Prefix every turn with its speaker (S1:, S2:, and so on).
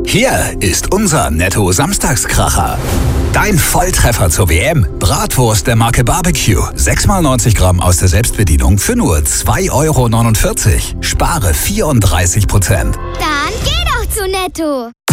S1: Hier ist unser Netto-Samstagskracher. Dein Volltreffer zur WM. Bratwurst der Marke Barbecue. 6x90 Gramm aus der Selbstbedienung für nur 2,49 €. Spare 34%.
S2: Dann geh doch zu Netto.